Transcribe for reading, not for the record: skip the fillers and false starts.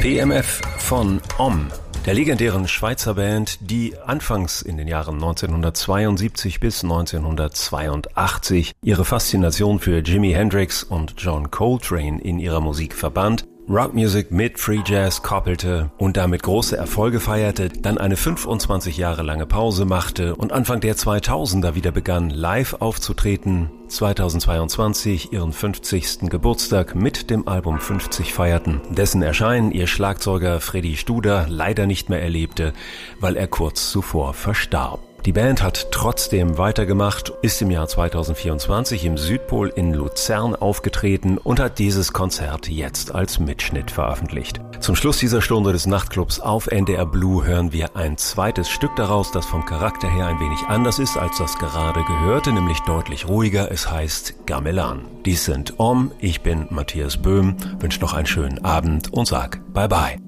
TMF von Om, der legendären Schweizer Band, die anfangs in den Jahren 1972 bis 1982 ihre Faszination für Jimi Hendrix und John Coltrane in ihrer Musik verband, Rockmusik mit Free Jazz koppelte und damit große Erfolge feierte, dann eine 25 Jahre lange Pause machte und Anfang der 2000er wieder begann, live aufzutreten, 2022 ihren 50. Geburtstag mit dem Album 50 feierten, dessen Erscheinen ihr Schlagzeuger Freddy Studer leider nicht mehr erlebte, weil er kurz zuvor verstarb. Die Band hat trotzdem weitergemacht, ist im Jahr 2024 im Südpol in Luzern aufgetreten und hat dieses Konzert jetzt als Mitschnitt veröffentlicht. Zum Schluss dieser Stunde des Nachtclubs auf NDR Blue hören wir ein zweites Stück daraus, das vom Charakter her ein wenig anders ist als das gerade gehörte, nämlich deutlich ruhiger. Es heißt Gamelan. Dies sind Om, ich bin Matthias Böhm, wünsche noch einen schönen Abend und sag Bye-bye.